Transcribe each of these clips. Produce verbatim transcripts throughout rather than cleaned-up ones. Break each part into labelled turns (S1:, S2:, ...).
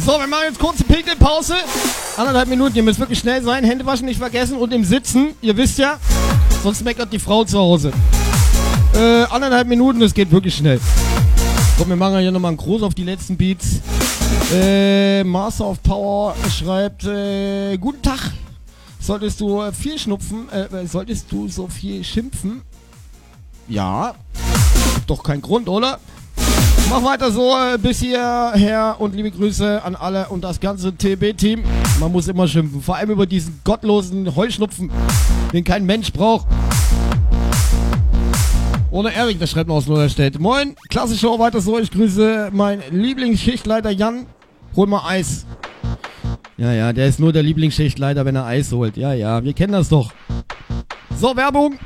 S1: So, wir machen jetzt kurze Pinkelpause. Anderthalb Minuten, ihr müsst wirklich schnell sein. Hände waschen nicht vergessen und im Sitzen, ihr wisst ja, sonst meckert die Frau zu Hause. Äh, anderthalb Minuten, das geht wirklich schnell. Komm, wir machen hier nochmal einen Gruß auf die letzten Beats. Äh, Master of Power schreibt, äh, guten Tag. Solltest du äh, viel schnupfen, äh, solltest du so viel schimpfen? Ja, doch kein Grund, oder? Mach weiter so äh, bis hierher und liebe Grüße an alle und das ganze T B-Team. Man muss immer schimpfen, vor allem über diesen gottlosen Heuschnupfen, den kein Mensch braucht. Ohne Erik, der schreibt noch aus Norderstedt. Moin, klasse Show, weiter so. Ich grüße meinen Lieblingsschichtleiter Jan. Hol mal Eis. Ja, ja, der ist nur der Lieblingsschichtleiter, wenn er Eis holt. Ja, ja, wir kennen das doch. So, Werbung.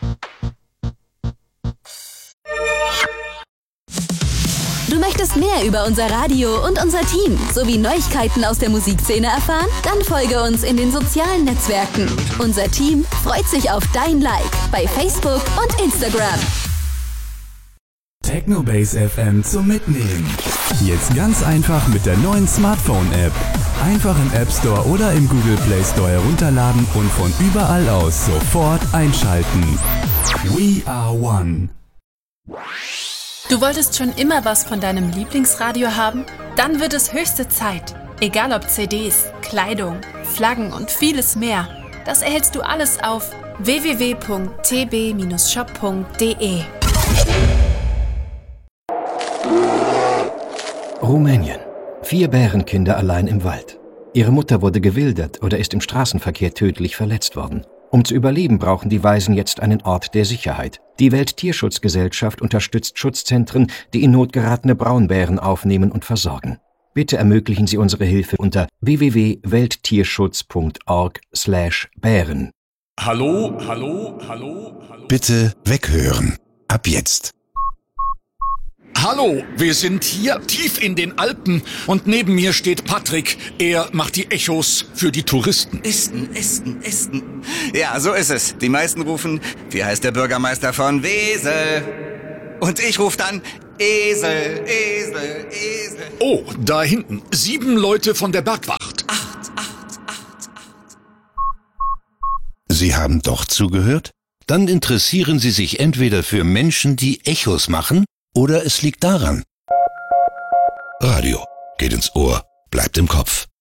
S2: Du möchtest mehr über unser Radio und unser Team sowie Neuigkeiten aus der Musikszene erfahren? Dann folge uns in den sozialen Netzwerken. Unser Team freut sich auf dein Like bei Facebook und Instagram.
S3: Technobase F M zum Mitnehmen. Jetzt ganz einfach mit der neuen Smartphone-App. Einfach im App Store oder im Google Play Store herunterladen und von überall aus sofort einschalten. We are one.
S4: Du wolltest schon immer was von deinem Lieblingsradio haben? Dann wird es höchste Zeit. Egal ob C Ds, Kleidung, Flaggen und vieles mehr. Das erhältst du alles auf w w w punkt t b Bindestrich shop punkt d e.
S5: Rumänien. Vier Bärenkinder allein im Wald. Ihre Mutter wurde gewildert oder ist im Straßenverkehr tödlich verletzt worden. Um zu überleben, brauchen die Waisen jetzt einen Ort der Sicherheit. Die Welttierschutzgesellschaft unterstützt Schutzzentren, die in Not geratene Braunbären aufnehmen und versorgen. Bitte ermöglichen Sie unsere Hilfe unter w w w punkt welttierschutz punkt org slash Bären.
S6: Hallo, hallo, hallo, hallo.
S7: Bitte weghören. Ab jetzt.
S6: Hallo, wir sind hier tief in den Alpen und neben mir steht Patrick. Er macht die Echos für die Touristen.
S8: Esten, Esten, Esten. Ja, so ist es. Die meisten rufen, wie heißt der Bürgermeister von Wesel? Und ich rufe dann, Esel, Esel, Esel.
S6: Oh, da hinten, sieben Leute von der Bergwacht.
S8: Acht, acht, acht, acht.
S7: Sie haben doch zugehört? Dann interessieren Sie sich entweder für Menschen, die Echos machen, oder es liegt daran. Radio geht ins Ohr, bleibt im Kopf.